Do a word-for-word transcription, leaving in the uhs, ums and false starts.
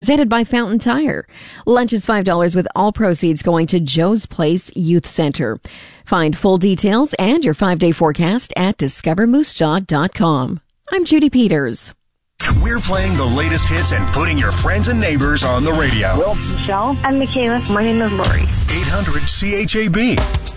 presented by Fountain Tire. Lunch is five dollars with all proceeds going to Joe's Place Youth Center. Find full details and your five-day forecast at discover moose jaw dot com. I'm Judy Peters. We're playing the latest hits and putting your friends and neighbors on the radio. Well, Michelle and Michaela. My name is Lori. eight hundred C H A B.